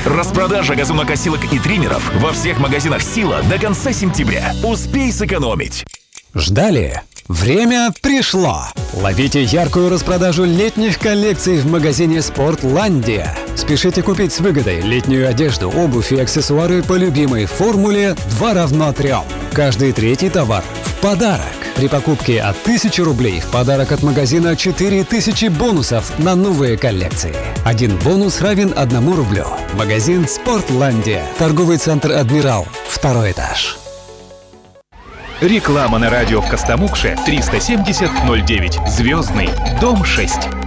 Распродажа газонокосилок и триммеров во всех магазинах «Сила» до конца сентября. Успей сэкономить. Ждали? Время пришло! Ловите яркую распродажу летних коллекций в магазине «Спортландия». Спешите купить с выгодой летнюю одежду, обувь и аксессуары по любимой формуле 2 = 3. Каждый третий товар в подарок. При покупке от 1000 рублей в подарок от магазина 4000 бонусов на новые коллекции. 1 бонус равен 1 рублю. Магазин «Спортландия». Торговый центр «Адмирал». 2 этаж. Реклама на радио в Костомукше 370-09. Звездный. Дом 6.